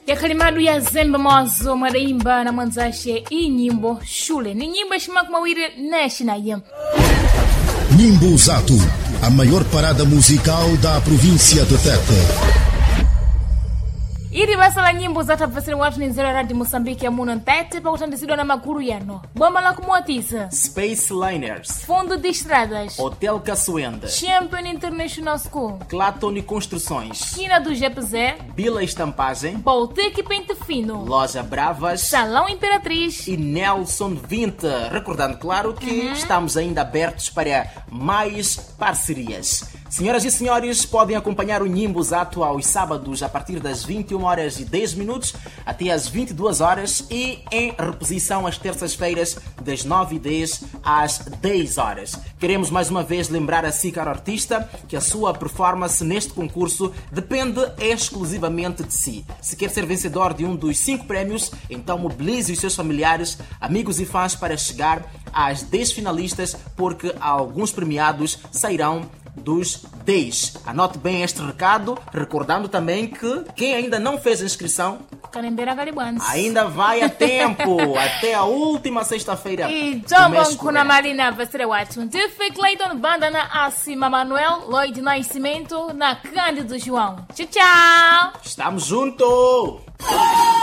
yakalimadu ya zembe mwazo madaimba na mwanzashe hii nyimbo shule ni nyimbo shimaku mawire neshi na yem. Nyimbo Zato, a maior parada musical da província de Tete. Iri basa la nyimbo za tafasiri watu ni nzera radi Mosambiki ya muno ntete pa kutandizidwa na makuru yano. Boma la kumuatisa Space Liners, Fundo de Estradas, Hotel Caçoenda, Champion International School, Clatone Construções, Esquina do GPZ, Bila Estampagem, Baltic Pente Fino, Loja Bravas, Salão Imperatriz e Nelson 20. Recordando, claro, que estamos ainda abertos para mais parcerias. Senhoras e senhores, podem acompanhar o Nyimbo Zato aos sábados a partir das 21h10 até às 22h e em reposição às terças-feiras das 9h10 às 10h. Queremos mais uma vez lembrar a si, caro artista, que a sua performance neste concurso depende exclusivamente de si. Se quer ser vencedor de um dos 5 prémios, então mobilize os seus familiares, amigos e fãs para chegar às 10 finalistas, porque alguns premiados sairão dos 10. Anote bem este recado, recordando também que quem ainda não fez a inscrição ainda vai a tempo, até a última sexta-feira. E Jambon kuna malina vasire watu Ndife Clayton Banda na Acima Manuel Lloyd Nascimento na Cândido João. Tchau, tchau. Estamos juntos!